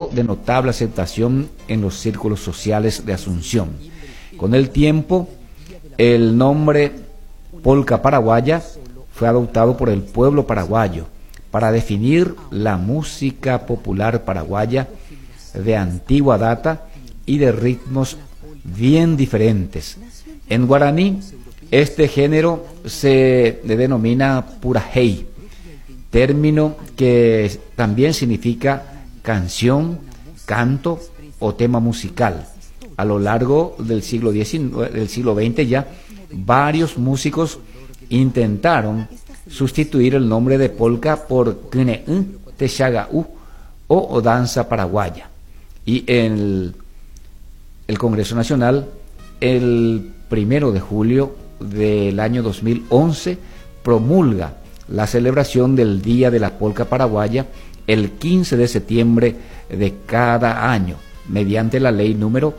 gozó de notable aceptación en los círculos sociales de Asunción. Con el tiempo, el nombre polca paraguaya fue adoptado por el pueblo paraguayo para definir la música popular paraguaya de antigua data y de ritmos bien diferentes. En guaraní, este género se le denomina purajey, término que también significa canción, canto o tema musical. A lo largo del siglo XX ya varios músicos intentaron sustituir el nombre de polka por kne'u, texaga'u o danza paraguaya. Y en el Congreso Nacional, el 1 de julio del año 2011, promulga la celebración del Día de la Polca Paraguaya el 15 de septiembre de cada año, mediante la ley número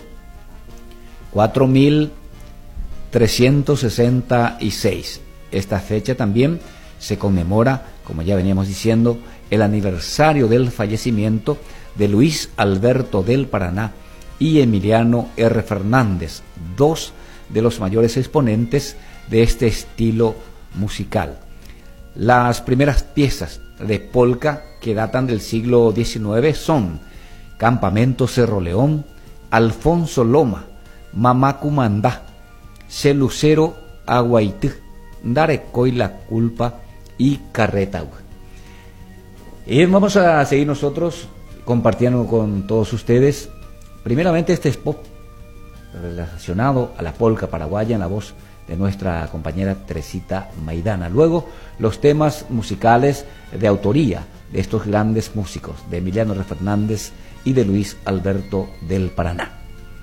4366. Esta fecha también se conmemora, como ya veníamos diciendo, el aniversario del fallecimiento de Luis Alberto del Paraná y Emiliano R. Fernández, dos de los mayores exponentes de este estilo musical. Las primeras piezas de polka que datan del siglo XIX son Campamento Cerro León, Alfonso Loma, Mamá Cumandá, Celucero Aguaití, Darecoy la Culpa y Carreta. Y vamos a seguir nosotros compartiendo con todos ustedes, primeramente este spot relacionado a la polca paraguaya en la voz de nuestra compañera Teresita Maidana. Luego, los temas musicales de autoría de estos grandes músicos, de Emiliano R. Fernández y de Luis Alberto del Paraná.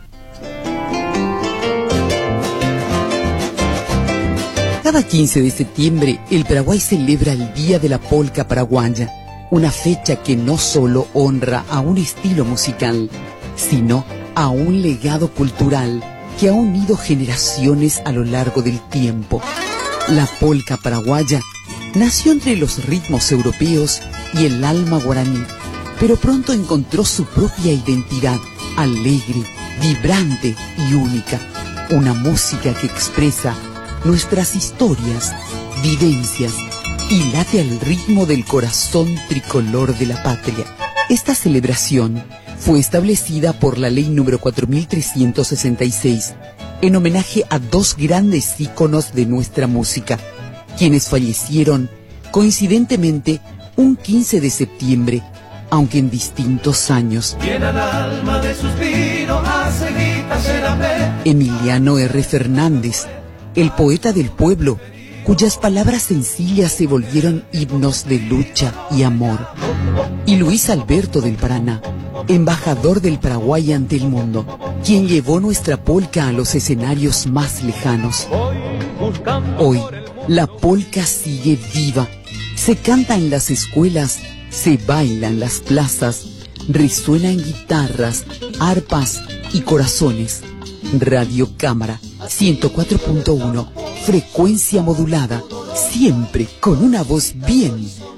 Cada 15 de septiembre, el Paraguay celebra el Día de la Polca Paraguaya, una fecha que no solo honra a un estilo musical, sino a un legado cultural que ha unido generaciones a lo largo del tiempo. La polca paraguaya nació entre los ritmos europeos y el alma guaraní, pero pronto encontró su propia identidad, alegre, vibrante y única. Una música que expresa nuestras historias, vivencias y late al ritmo del corazón tricolor de la patria. Esta celebración fue establecida por la ley número 4366 en homenaje a dos grandes íconos de nuestra música, quienes fallecieron coincidentemente un 15 de septiembre, aunque en distintos años. Emiliano R. Fernández, el poeta del pueblo, cuyas palabras sencillas se volvieron himnos de lucha y amor. Y Luis Alberto del Paraná, embajador del Paraguay ante el mundo, quien llevó nuestra polca a los escenarios más lejanos. Hoy, la polca sigue viva, se canta en las escuelas, se baila en las plazas, resuena en guitarras, arpas y corazones. Radio Cámara 104.1, frecuencia modulada, siempre con una voz bien